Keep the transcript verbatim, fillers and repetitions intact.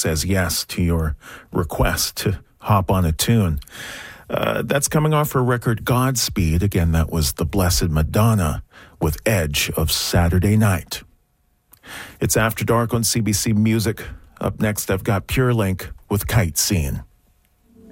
says yes to your request to hop on a tune. Uh, that's coming off her record Godspeed. Again, that was the Blessed Madonna with Edge of Saturday Night. It's After Dark on C B C Music. Up next, I've got Pure Link with Kite Scene.